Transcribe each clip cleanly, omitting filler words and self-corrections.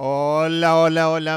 Hola, hola, hola,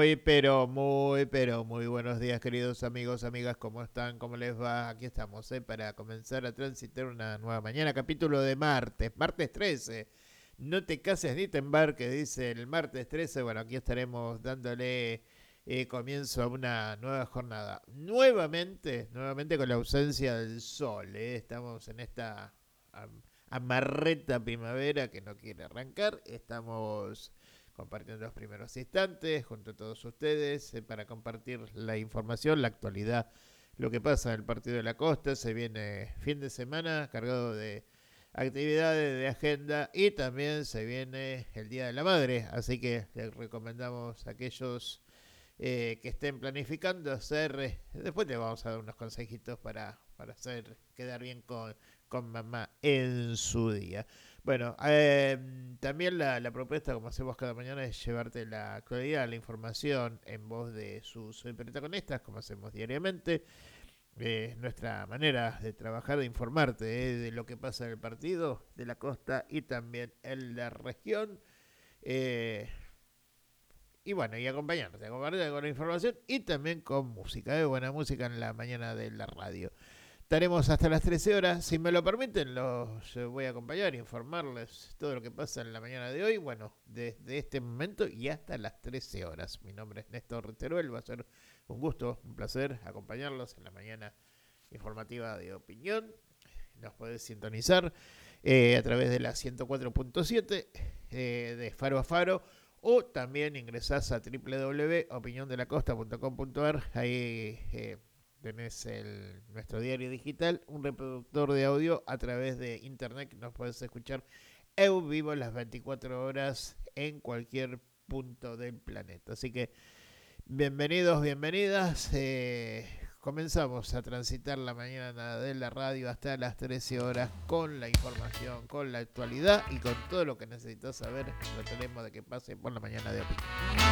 muy buenos días, queridos amigos, amigas, ¿cómo están? ¿Cómo les va? Aquí estamos, para comenzar a transitar una nueva mañana, capítulo de martes 13. No te cases ni te embarques, dice el martes 13. Bueno, aquí estaremos dándole comienzo a una nueva jornada. Nuevamente con la ausencia del sol, estamos en esta amarreta primavera que no quiere arrancar. Estamos compartiendo los primeros instantes junto a todos ustedes para compartir la información, la actualidad, lo que pasa en el partido de la costa. Se viene fin de semana cargado de actividades, de agenda, y también se viene el Día de la Madre, así que les recomendamos a aquellos que estén planificando hacer, después te vamos a dar unos consejitos para hacer quedar bien con mamá en su día. Bueno, también la propuesta, como hacemos cada mañana, es llevarte la actualidad, la información en voz de sus protagonistas, como hacemos diariamente. Nuestra manera de trabajar, de informarte de lo que pasa en el partido, de la costa y también en la región. Eh, y bueno, y acompañarte con la información y también con música, buena música en la mañana de la radio. Estaremos hasta las 13 horas, si me lo permiten, los voy a acompañar, informarles todo lo que pasa en la mañana de hoy, bueno, desde este momento y hasta las 13 horas. Mi nombre es Néstor Teruel, va a ser un gusto, un placer acompañarlos en la mañana informativa de opinión. Nos podés sintonizar a través de la 104.7 de Faro a Faro, o también ingresás a www.opiniondelacosta.com.ar. Ahí tenés nuestro diario digital, un reproductor de audio a través de internet que nos podés escuchar en vivo las 24 horas en cualquier punto del planeta. Así que bienvenidos, bienvenidas. Comenzamos a transitar la mañana de la radio hasta las 13 horas con la información, con la actualidad y con todo lo que necesitas saber. Trataremos de que pase por la mañana de opinión.